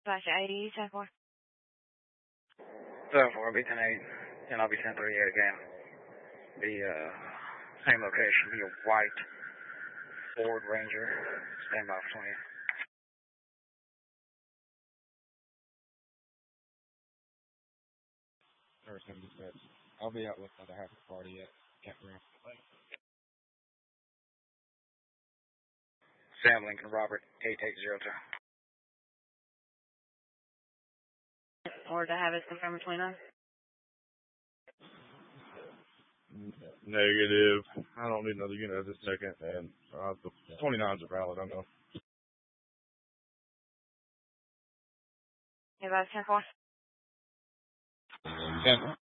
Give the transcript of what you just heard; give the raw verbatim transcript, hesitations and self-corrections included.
Slash eighty, ten four. seven four, I'll be ten eight, and I'll be ten thirty-eight again. The uh, same location, be a white Ford Ranger. Stand by for twenty. I'll be out with another half a party at campground. Sam Lincoln Robert, eight eight zero two. Or to have us confirm twenty-nine. Negative. I don't need another unit at this second, and uh, the twenty-nines are valid, I know. Hey, that's ten four. ten.